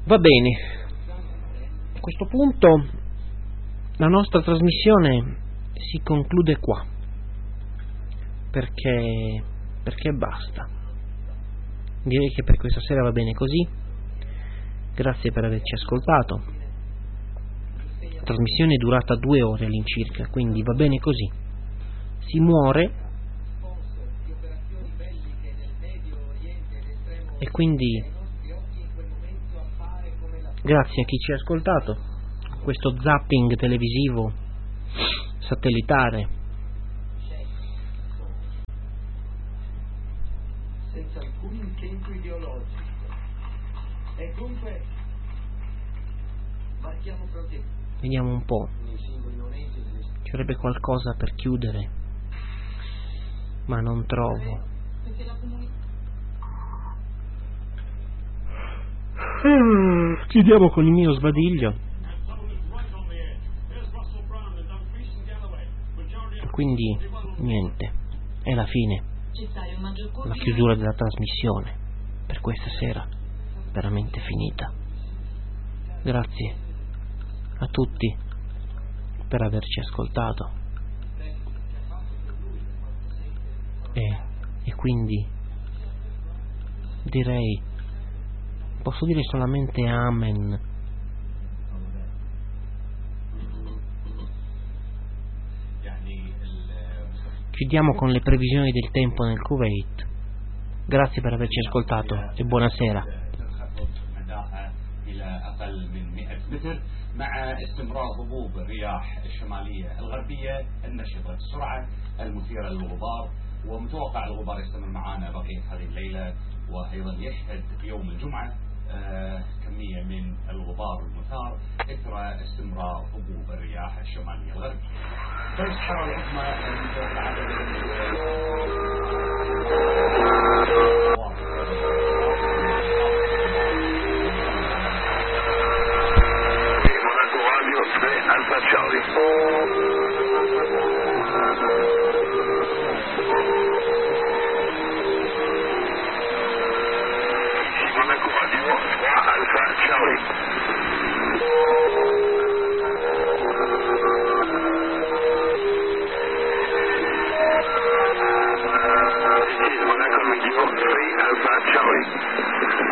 Va bene, a questo punto la nostra trasmissione si conclude qua, perché basta. Direi che per questa sera va bene così. Grazie per averci ascoltato. La trasmissione è durata 2 ore all'incirca, quindi va bene così. Si muore e quindi grazie a chi ci ha ascoltato. Questo zapping televisivo satellitare senza alcun intento ideologico. E dunque varchiamo frontiere. Vediamo un po'. Ci sarebbe qualcosa per chiudere, ma non trovo. Chiudiamo con il mio sbadiglio. Quindi niente, è la fine, la chiusura della trasmissione per questa sera, veramente finita. Grazie a tutti per averci ascoltato e quindi direi, posso dire solamente amen. Chiudiamo con le previsioni del tempo nel Kuwait. Grazie per averci ascoltato e buonasera. مع استمرار هبوب الرياح الشمالية الغربية النشطة السرعة المثيرة للغبار، ومتوقع الغبار يستمر معنا بقية هذه الليلة، وأيضا يشهد يوم الجمعة كمية من الغبار المثار إثر استمرار هبوب الرياح الشمالية الغربية. درجة الحرارة العظمى المتوقعة